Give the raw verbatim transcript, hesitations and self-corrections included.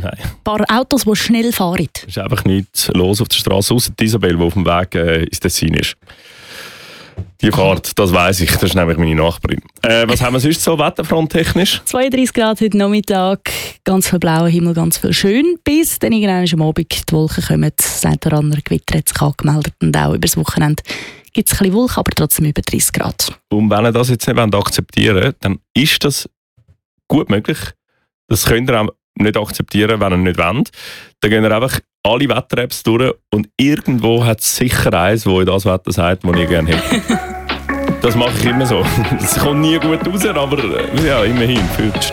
Nein. Ein paar Autos, die schnell fahren. Es ist einfach nichts los auf der Straße, außer Isabel, die auf dem Weg äh, ins Tessin ist. Die Fahrt, das weiss ich, das ist nämlich meine Nachbarin. Äh, was haben wir sonst so wetterfronttechnisch? zweiunddreissig Grad heute Nachmittag, ganz viel blauer Himmel, ganz viel schön. Bis dann irgendwann am Abend die Wolken kommen, das eine oder andere Gewitter hat sich angemeldet und auch über das Wochenende gibt es ein bisschen Wolken, aber trotzdem über dreißig Grad. Und wenn ihr das jetzt nicht akzeptieren wollt, dann ist das gut möglich. Das könnt ihr auch nicht akzeptieren, wenn ihr nicht wollt. Dann gehen wir einfach alle Wetter-Apps durch und irgendwo hat es sicher eins, das in das Wetter sagt, das ich gerne hätte. Das mache ich immer so. Das kommt nie gut raus, aber ja, immerhin. Für die